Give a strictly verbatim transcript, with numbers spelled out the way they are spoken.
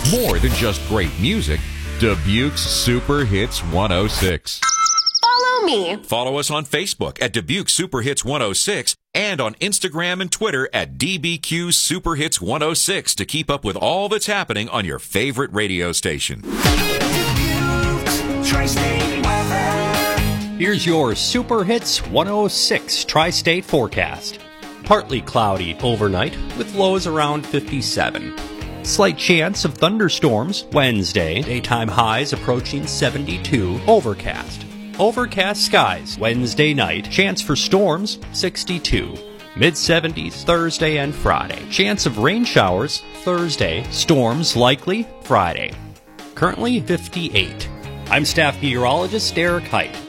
More than just great music, Dubuque's Super Hits one oh six. Follow me. Follow us on Facebook at Dubuque Super Hits one oh six and on Instagram and Twitter at D B Q Super Hits one oh six to keep up with all that's happening on your favorite radio station. Here's your Super Hits one oh six Tri-State forecast. Partly cloudy overnight with lows around fifty-seven. Slight chance of thunderstorms Wednesday. Daytime highs approaching seventy-two. Overcast. Overcast skies Wednesday night. Chance for storms sixty-two. Mid-seventies Thursday and Friday. Chance of rain showers Thursday. Storms likely Friday. Currently fifty-eight. I'm staff meteorologist Eric Height.